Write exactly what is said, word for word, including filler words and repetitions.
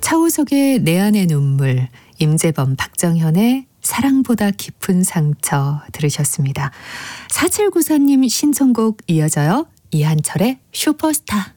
차우석의 내 안의 눈물, 임재범, 박정현의 사랑보다 깊은 상처 들으셨습니다. 사칠구사 님 신청곡 이어져요. 이한철의 슈퍼스타.